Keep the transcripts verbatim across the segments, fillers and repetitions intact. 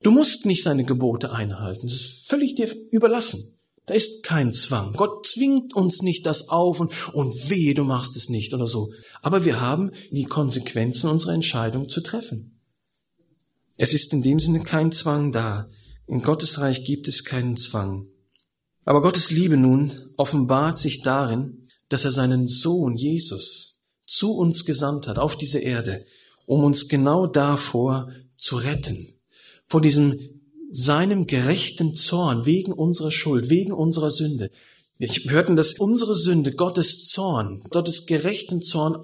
Du musst nicht seine Gebote einhalten. Das ist völlig dir überlassen. Da ist kein Zwang. Gott zwingt uns nicht das auf und, und wehe, du machst es nicht oder so. Aber wir haben die Konsequenzen unserer Entscheidung zu treffen. Es ist in dem Sinne kein Zwang da. In Gottes Reich gibt es keinen Zwang. Aber Gottes Liebe nun offenbart sich darin, dass er seinen Sohn Jesus zu uns gesandt hat auf diese Erde, um uns genau davor zu retten. Vor diesem seinem gerechten Zorn wegen unserer Schuld, wegen unserer Sünde. Wir hörten, dass unsere Sünde Gottes Zorn, Gottes gerechten Zorn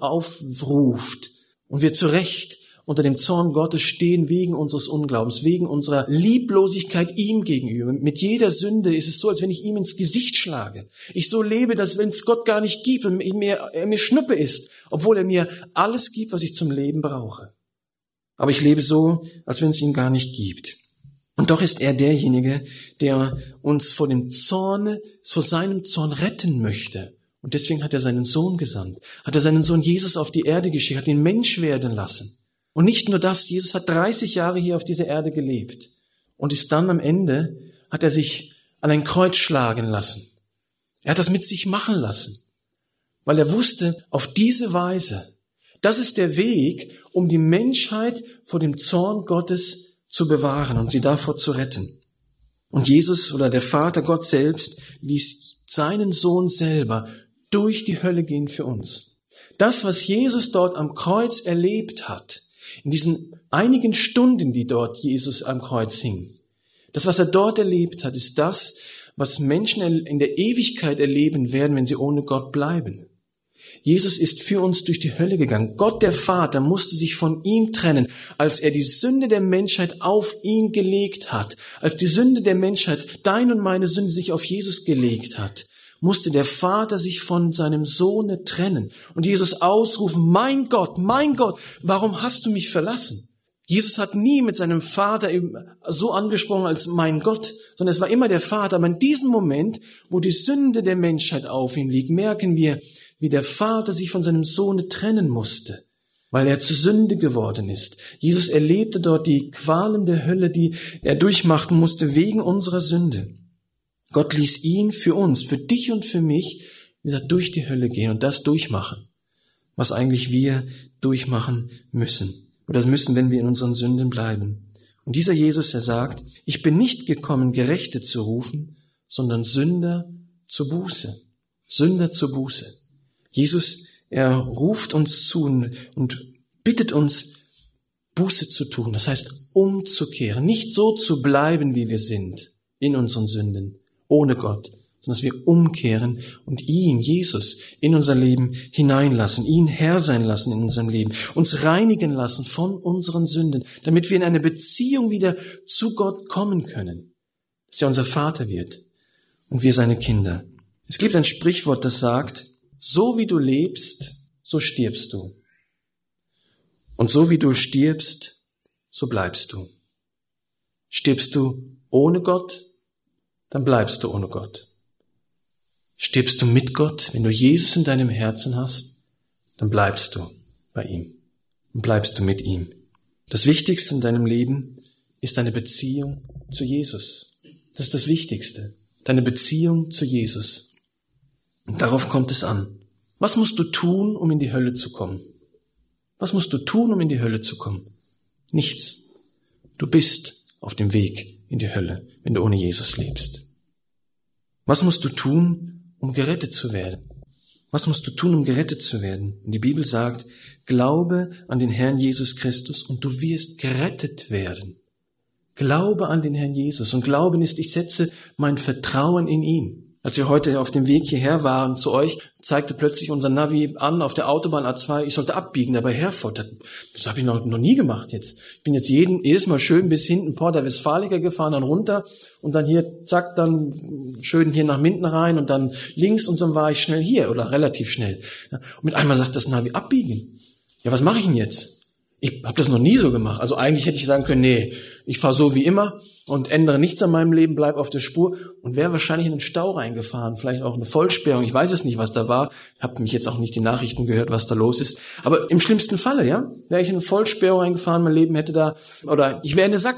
aufruft und wir zu Recht unter dem Zorn Gottes stehen wegen unseres Unglaubens, wegen unserer Lieblosigkeit ihm gegenüber. Mit jeder Sünde ist es so, als wenn ich ihm ins Gesicht schlage. Ich so lebe, dass wenn es Gott gar nicht gibt und mir, er mir Schnuppe ist, obwohl er mir alles gibt, was ich zum Leben brauche. Aber ich lebe so, als wenn es ihn gar nicht gibt. Und doch ist er derjenige, der uns vor dem Zorn, vor seinem Zorn retten möchte. Und deswegen hat er seinen Sohn gesandt. Hat er seinen Sohn Jesus auf die Erde geschickt, hat ihn Mensch werden lassen. Und nicht nur das, Jesus hat dreißig Jahre hier auf dieser Erde gelebt. Und ist dann am Ende, hat er sich an ein Kreuz schlagen lassen. Er hat das mit sich machen lassen. Weil er wusste, auf diese Weise, das ist der Weg, um die Menschheit vor dem Zorn Gottes zu bewahren und sie davor zu retten. Und Jesus oder der Vater, Gott selbst, ließ seinen Sohn selber durch die Hölle gehen für uns. Das, was Jesus dort am Kreuz erlebt hat, in diesen einigen Stunden, die dort Jesus am Kreuz hing, das, was er dort erlebt hat, ist das, was Menschen in der Ewigkeit erleben werden, wenn sie ohne Gott bleiben. Jesus ist für uns durch die Hölle gegangen. Gott, der Vater, musste sich von ihm trennen, als er die Sünde der Menschheit auf ihn gelegt hat. Als die Sünde der Menschheit, dein und meine Sünde, sich auf Jesus gelegt hat, musste der Vater sich von seinem Sohne trennen. Und Jesus ausrufen, mein Gott, mein Gott, warum hast du mich verlassen? Jesus hat nie mit seinem Vater so angesprochen als mein Gott, sondern es war immer der Vater. Aber in diesem Moment, wo die Sünde der Menschheit auf ihm liegt, merken wir, wie der Vater sich von seinem Sohne trennen musste, weil er zu Sünde geworden ist. Jesus erlebte dort die Qualen der Hölle, die er durchmachen musste wegen unserer Sünde. Gott ließ ihn für uns, für dich und für mich, wie gesagt, durch die Hölle gehen und das durchmachen, was eigentlich wir durchmachen müssen. Oder das müssen, wenn wir in unseren Sünden bleiben. Und dieser Jesus, er sagt, ich bin nicht gekommen, Gerechte zu rufen, sondern Sünder zur Buße. Sünder zur Buße. Jesus, er ruft uns zu und bittet uns, Buße zu tun. Das heißt, umzukehren. Nicht so zu bleiben, wie wir sind, in unseren Sünden, ohne Gott, sondern dass wir umkehren und ihn, Jesus, in unser Leben hineinlassen, ihn Herr sein lassen in unserem Leben, uns reinigen lassen von unseren Sünden, damit wir in eine Beziehung wieder zu Gott kommen können, dass er unser Vater wird und wir seine Kinder. Es gibt ein Sprichwort, das sagt, so wie du lebst, so stirbst du. Und so wie du stirbst, so bleibst du. Stirbst du ohne Gott, dann bleibst du ohne Gott. Stirbst du mit Gott, wenn du Jesus in deinem Herzen hast, dann bleibst du bei ihm. Dann bleibst du mit ihm. Das Wichtigste in deinem Leben ist deine Beziehung zu Jesus. Das ist das Wichtigste. Deine Beziehung zu Jesus. Und darauf kommt es an. Was musst du tun, um in die Hölle zu kommen? Was musst du tun, um in die Hölle zu kommen? Nichts. Du bist auf dem Weg in die Hölle, wenn du ohne Jesus lebst. Was musst du tun, um gerettet zu werden? Was musst du tun, um gerettet zu werden? Und die Bibel sagt, glaube an den Herrn Jesus Christus und du wirst gerettet werden. Glaube an den Herrn Jesus. Und Glauben ist, ich setze mein Vertrauen in ihn. Als wir heute auf dem Weg hierher waren zu euch, zeigte plötzlich unser Navi an auf der Autobahn A zwei, ich sollte abbiegen, dabei Herford. Das habe ich noch, noch nie gemacht jetzt. Ich bin jetzt jeden, jedes Mal schön bis hinten Porta Westfalica gefahren, dann runter und dann hier, zack, dann schön hier nach Minden rein und dann links und dann war ich schnell hier oder relativ schnell. Und mit einmal sagt das Navi, abbiegen. Ja, was mache ich denn jetzt? Ich habe das noch nie so gemacht. Also eigentlich hätte ich sagen können, nee, ich fahre so wie immer und ändere nichts an meinem Leben, bleib auf der Spur und wäre wahrscheinlich in einen Stau reingefahren, vielleicht auch eine Vollsperrung. Ich weiß es nicht, was da war. Ich habe mich jetzt auch nicht die Nachrichten gehört, was da los ist. Aber im schlimmsten Falle, ja, wäre ich in eine Vollsperrung reingefahren, mein Leben hätte da, oder ich wäre in eine Sackgasse